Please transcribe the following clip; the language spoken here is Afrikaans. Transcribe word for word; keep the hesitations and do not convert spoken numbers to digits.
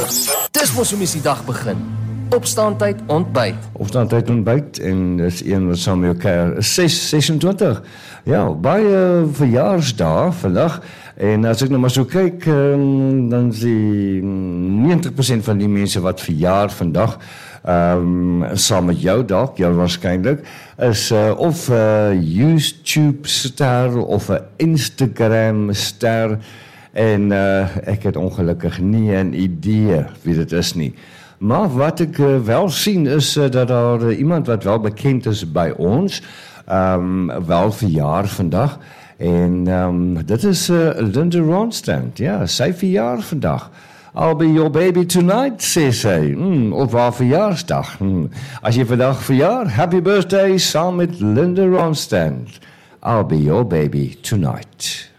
Dis mos hoe mens die dag begin. Opstaantyd, ontbyt. Opstaantyd ontbyt en dis een wat saam met elkaar is ses sesentwintig. Ja, baie verjaarsdae vandag. En as ek nou maar so kyk, um, dan is die negentig persent van die mense wat verjaar vandag, um, saam met jou dalk, jou waarskynlik, is uh, of 'n uh, YouTube ster of 'n Instagram ster. En uh, ek het ongelukkig nie 'n idee wie dit is nie. Maar wat ek uh, wel sien is uh, dat daar uh, iemand wat wel bekend is by ons, um, wel verjaar vandag. En um, dit is uh, Linda Ronstadt. Ja, sy verjaar vandag. I'll be your baby tonight, sê sy. Hmm, op haar verjaarsdag. Hmm. As jy vandag verjaar, happy birthday saam met Linda Ronstadt. I'll be your baby tonight.